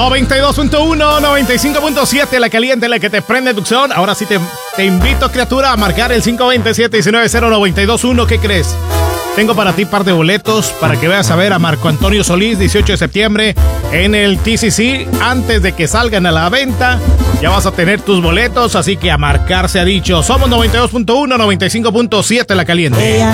92.1, 95.7, la caliente, la que te prende Tucson. Ahora sí te invito, criatura, a marcar el 527-190921. ¿Qué crees? Tengo para ti par de boletos para que vayas a ver a Marco Antonio Solís, 18 de septiembre, en el TCC. Antes de que salgan a la venta, ya vas a tener tus boletos, así que a marcar se ha dicho. Somos 92.1, 95.7, la caliente.